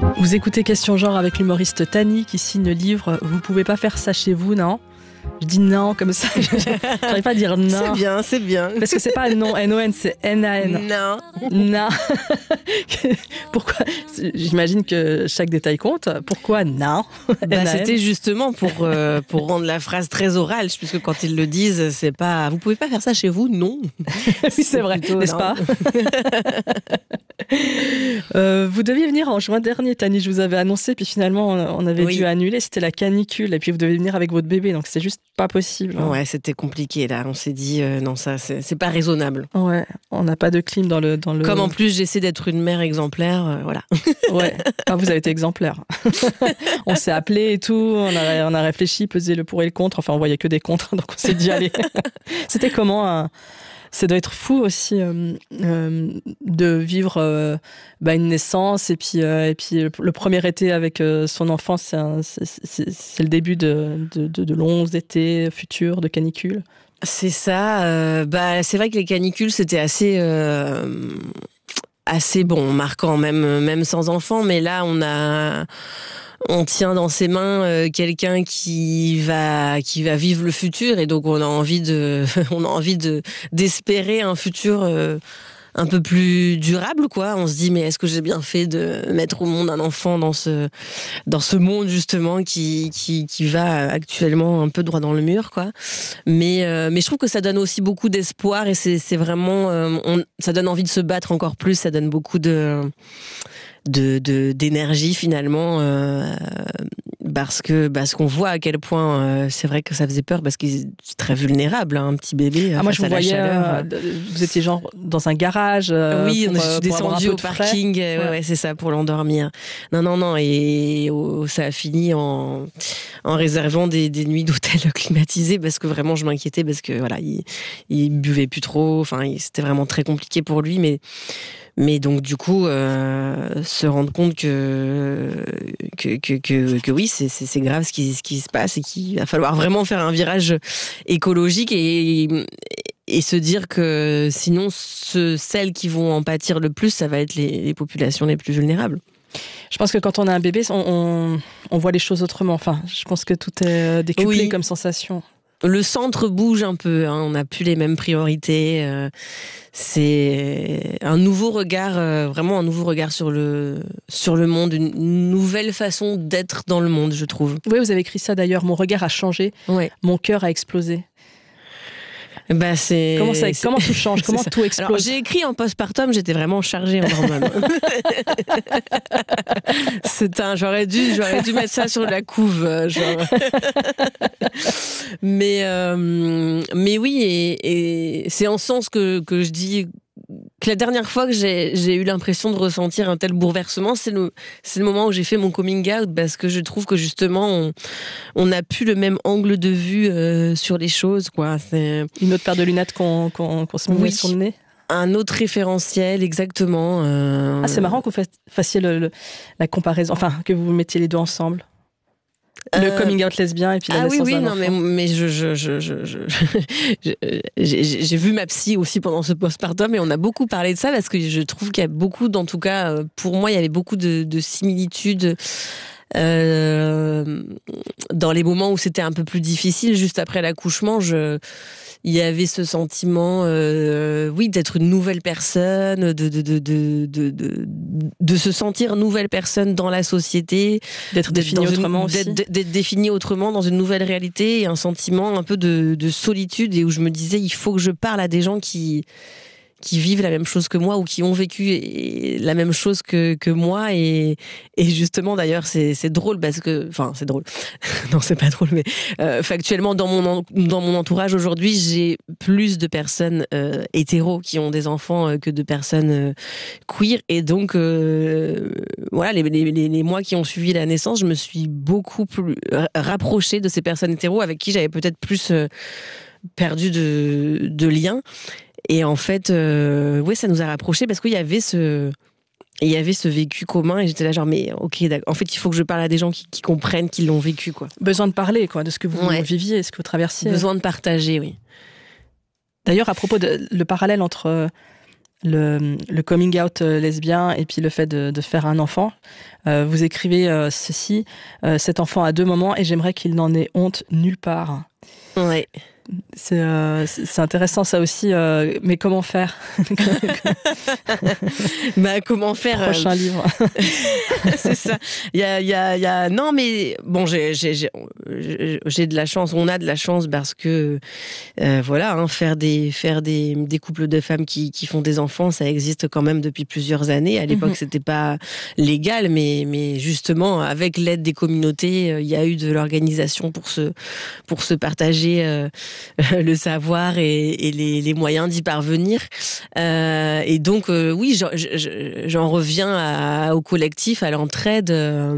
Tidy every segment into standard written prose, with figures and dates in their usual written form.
Vous écoutez Question Genre avec l'humoriste Tani qui signe le livre « Vous pouvez pas faire ça chez vous, non ?» Je dis non comme ça, j'arrive pas à dire non. C'est bien, c'est bien. Parce que c'est pas non, N-O-N, c'est N-A-N. Non. Non. Pourquoi ? J'imagine que chaque détail compte. Pourquoi non ? C'était justement pour rendre la phrase très orale, puisque quand ils le disent, c'est pas « Vous pouvez pas faire ça chez vous, non ?» Oui, c'est vrai, n'est-ce pas ? Vous deviez venir en juin dernier, Tani, je vous avais annoncé, puis finalement on avait dû annuler, c'était la canicule, et puis vous devez venir avec votre bébé, donc c'est juste pas possible. Ouais, c'était compliqué là, on s'est dit non, ça c'est pas raisonnable. Ouais, on n'a pas de clim dans le... Comme en plus j'essaie d'être une mère exemplaire, voilà. Ouais, vous avez été exemplaire. On s'est appelé et tout, on a réfléchi, pesé le pour et le contre, enfin on voyait que des contre, donc on s'est dit allez. C'était comment ça doit être fou aussi de vivre une naissance et puis le premier été avec son enfant, c'est le début de longs étés futurs de canicule. C'est ça. C'est vrai que les canicules c'était assez marquant même sans enfant, mais là on tient dans ses mains quelqu'un qui va vivre le futur, et donc on a envie d'espérer un futur un peu plus durable, quoi. On se dit mais est-ce que j'ai bien fait de mettre au monde un enfant dans ce monde justement qui va actuellement un peu droit dans le mur, quoi. Mais je trouve que ça donne aussi beaucoup d'espoir, et c'est vraiment ça donne envie de se battre encore plus, ça donne beaucoup d'énergie finalement, parce qu'on voit à quel point c'est vrai que ça faisait peur, parce qu'il est très vulnérable, hein, un petit bébé. Moi je vous voyais, vous étiez genre dans un garage. Oui, je suis descendue au parking, ouais, c'est ça, pour l'endormir. Non, et ça a fini en réservant des nuits d'hôtel climatisées, parce que vraiment je m'inquiétais, parce que voilà, il buvait plus trop, enfin c'était vraiment très compliqué pour lui, mais donc du coup se rendre compte que oui, c'est grave ce qui se passe, et qu'il va falloir vraiment faire un virage écologique et se dire que sinon celles qui vont en pâtir le plus, ça va être les populations les plus vulnérables. Je pense que quand on a un bébé, on voit les choses autrement. Enfin, je pense que tout est décuplé comme sensation. Le centre bouge un peu, hein, on n'a plus les mêmes priorités. C'est un nouveau regard, vraiment un nouveau regard sur le monde, une nouvelle façon d'être dans le monde, je trouve. Oui, vous avez écrit ça d'ailleurs. Mon regard a changé, mon cœur a explosé. Comment tout change, comment tout explose. Alors, j'ai écrit en postpartum, j'étais vraiment chargée en hormones. J'aurais dû mettre ça sur la couve, genre. Mais oui, et c'est en ce sens que je dis que la dernière fois que j'ai eu l'impression de ressentir un tel bouleversement, c'est le moment où j'ai fait mon coming out, parce que je trouve que justement on n'a plus le même angle de vue sur les choses, quoi. C'est une autre paire de lunettes qu'on se met sur le nez. Un autre référentiel, exactement. C'est marrant que vous fassiez la comparaison, enfin que vous mettiez les deux ensemble. Le coming out lesbien et puis la naissance d'un enfant. mais j'ai vu ma psy aussi pendant ce postpartum, et on a beaucoup parlé de ça, parce que je trouve qu'il y a beaucoup, en tout cas pour moi, il y avait beaucoup de similitudes dans les moments où c'était un peu plus difficile, juste après l'accouchement. Il y avait ce sentiment, d'être une nouvelle personne, de se sentir nouvelle personne dans la société, d'être définie autrement aussi. D'être définie autrement dans une nouvelle réalité, et un sentiment un peu de solitude, et où je me disais, il faut que je parle à des gens qui vivent la même chose que moi, ou qui ont vécu la même chose que moi, et justement d'ailleurs c'est drôle, parce que c'est drôle non, c'est pas drôle, mais factuellement dans mon entourage aujourd'hui, j'ai plus de personnes hétéros qui ont des enfants que de personnes queer, et donc voilà, les mois qui ont suivi la naissance, je me suis beaucoup plus rapprochée de ces personnes hétéros avec qui j'avais peut-être plus perdu de liens. Et en fait, ça nous a rapprochés, parce qu'il y avait ce vécu commun, et j'étais là genre, mais ok, en fait, il faut que je parle à des gens qui comprennent, qui l'ont vécu, quoi. Besoin de parler, quoi, de ce que vous viviez, ce que vous traversiez. Besoin de partager, oui. D'ailleurs, à propos de le parallèle entre le coming out lesbien et puis le fait de faire un enfant. Vous écrivez ceci, cet enfant a 2 mamans et j'aimerais qu'il n'en ait honte nulle part. Ouais. C'est intéressant ça aussi, mais comment faire? Comment faire? Prochain livre. C'est ça. Il y a... Non, mais bon, j'ai de la chance. On a de la chance parce que voilà, hein, faire des couples de femmes qui font des enfants, ça existe quand même depuis plusieurs années. À l'époque, c'était pas légal, mais justement, avec l'aide des communautés, il y a eu de l'organisation pour se partager le savoir et les moyens d'y parvenir. Et donc, oui, j'en reviens au collectif, à l'entraide.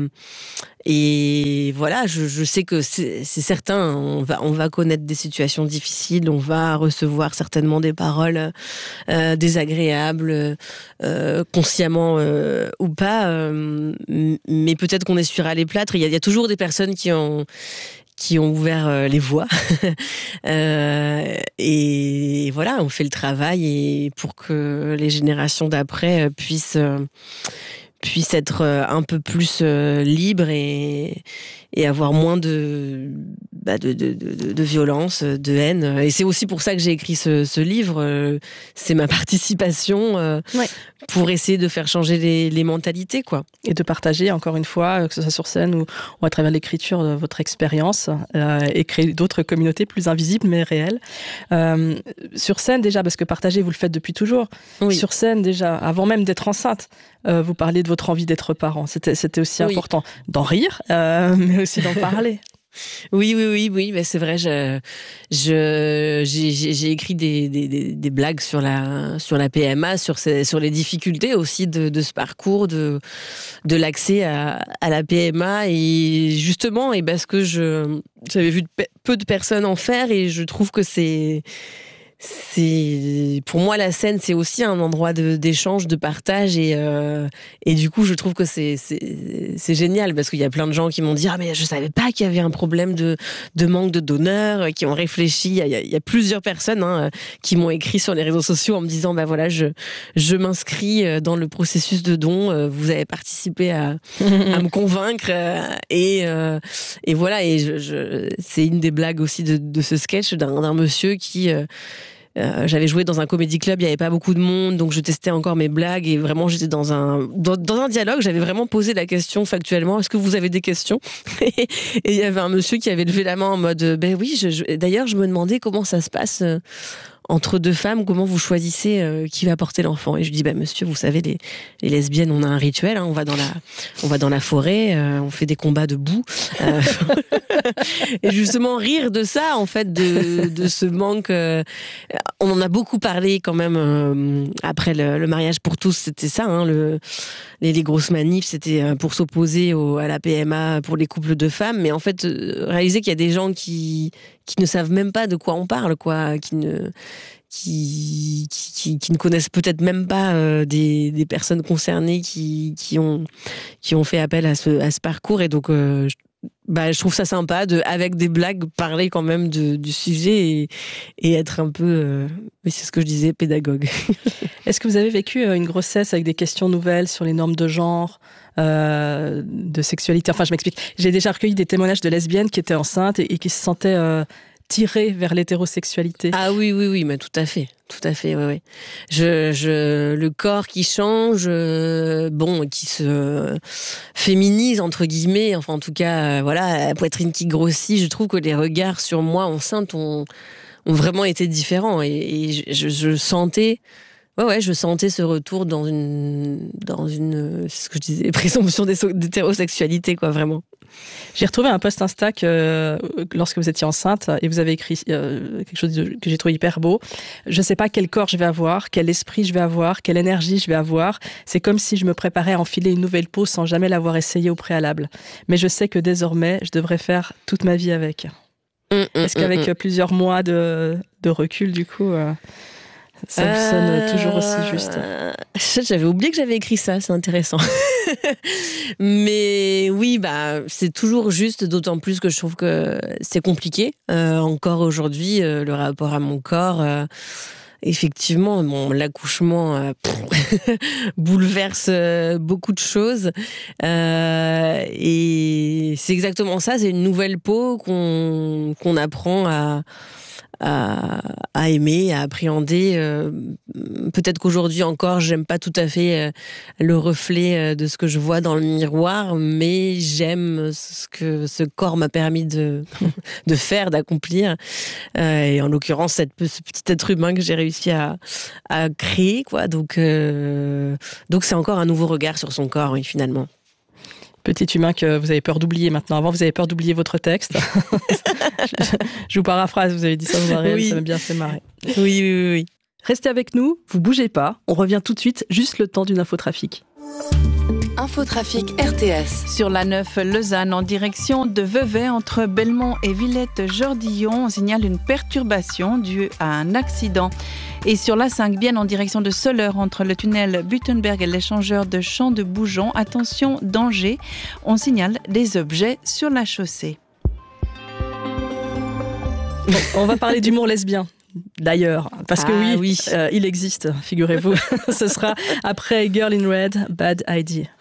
Et voilà, je sais que c'est certain, on va connaître des situations difficiles, on va recevoir certainement des paroles désagréables, consciemment ou pas, mais peut-être qu'on essuiera les plâtres. Il y a toujours des personnes qui ont ouvert les voies. Et voilà, on fait le travail et pour que les générations d'après puissent être un peu plus libres et avoir moins de violence, de haine. Et c'est aussi pour ça que j'ai écrit ce livre. C'est ma participation pour essayer de faire changer les mentalités, quoi. Et de partager, encore une fois, que ce soit sur scène ou à travers l'écriture de votre expérience, et créer d'autres communautés plus invisibles mais réelles. Sur scène déjà, parce que partager, vous le faites depuis toujours. Oui. Sur scène déjà, avant même d'être enceinte, vous parliez de votre envie d'être parent. C'était aussi important d'en rire, mais aussi d'en parler. Oui, mais c'est vrai. J'ai écrit des blagues sur la PMA, sur les difficultés aussi de ce parcours, de l'accès à la PMA, et justement, et parce que j'avais vu peu de personnes en faire, et je trouve que c'est pour moi, la scène, c'est aussi un endroit d'échange, de partage, et du coup, je trouve que c'est génial, parce qu'il y a plein de gens qui m'ont dit: ah, mais je savais pas qu'il y avait un problème de manque de donneurs, qui ont réfléchi. Il y a plusieurs personnes qui m'ont écrit sur les réseaux sociaux en me disant: bah voilà, je m'inscris dans le processus de don, vous avez participé à me convaincre, et voilà. Et c'est une des blagues aussi de ce sketch d'un monsieur qui j'avais joué dans un comédie club, il n'y avait pas beaucoup de monde, donc je testais encore mes blagues, et vraiment j'étais dans un dialogue. J'avais vraiment posé la question factuellement: est-ce que vous avez des questions? Et il y avait un monsieur qui avait levé la main en mode: ben oui, d'ailleurs je me demandais comment ça se passe entre 2 femmes, comment vous choisissez qui va porter l'enfant? Et je dis: bah monsieur, vous savez, les lesbiennes, on a un rituel, hein, on va dans la forêt, on fait des combats debout. Et justement, rire de ça, en fait, de ce manque. On en a beaucoup parlé quand même après le mariage pour tous, c'était ça, hein, les grosses manifs, c'était pour s'opposer à la PMA pour les couples de femmes. Mais en fait, réaliser qu'il y a des gens qui ne savent même pas de quoi on parle, quoi, qui ne connaissent peut-être même pas des personnes concernées qui ont fait appel à ce parcours. Et donc je trouve ça sympa avec des blagues, parler quand même du sujet et être un peu, c'est ce que je disais, pédagogue. Est-ce que vous avez vécu une grossesse avec des questions nouvelles sur les normes de genre, de sexualité? Enfin, je m'explique. J'ai déjà recueilli des témoignages de lesbiennes qui étaient enceintes et qui se sentaient tirées vers l'hétérosexualité. Ah oui, mais tout à fait, oui. Le corps qui change, qui se féminise entre guillemets, enfin en tout cas, voilà, la poitrine qui grossit. Je trouve que les regards sur moi enceinte ont vraiment été différents, et je sentais. Ouais, je sentais ce retour dans une, c'est ce que je disais, présomption d'hétérosexualité, quoi, vraiment. J'ai retrouvé un post Insta lorsque vous étiez enceinte, et vous avez écrit quelque chose que j'ai trouvé hyper beau. Je sais pas quel corps je vais avoir, quel esprit je vais avoir, quelle énergie je vais avoir. C'est comme si je me préparais à enfiler une nouvelle peau sans jamais l'avoir essayé au préalable. Mais je sais que désormais, je devrais faire toute ma vie avec. Est-ce qu'avec plusieurs mois de recul, du coup... ça vous sonne toujours aussi juste? J'avais oublié que j'avais écrit ça, c'est intéressant. Mais oui, c'est toujours juste, d'autant plus que je trouve que c'est compliqué. Encore aujourd'hui, le rapport à mon corps, effectivement, l'accouchement bouleverse beaucoup de choses. Et c'est exactement ça, c'est une nouvelle peau qu'on apprend à aimer, à appréhender. Peut-être qu'aujourd'hui encore, j'aime pas tout à fait le reflet de ce que je vois dans le miroir, mais j'aime ce que ce corps m'a permis de faire, d'accomplir. Et en l'occurrence, ce petit être humain que j'ai réussi à créer, quoi. Donc c'est encore un nouveau regard sur son corps, oui, finalement. Petit humain que vous avez peur d'oublier maintenant. Avant, vous avez peur d'oublier votre texte. Je vous paraphrase, vous avez dit ça dans un réel, oui. Ça m'a bien fait marrer. Oui. Restez avec nous, vous bougez pas. On revient tout de suite, juste le temps d'une infotrafic. Infotrafic RTS. Sur la 9 Lausanne, en direction de Vevey, entre Belmont et Villette-Jordillon, on signale une perturbation due à un accident. Et sur la 5, bien en direction de Soleure, entre le tunnel Buttenberg et l'échangeur de Champs de Bougeon, attention, danger, on signale des objets sur la chaussée. Bon, on va parler d'humour lesbien. D'ailleurs, parce que oui. Il existe, figurez-vous. Ce sera après Girl in Red, Bad Idea.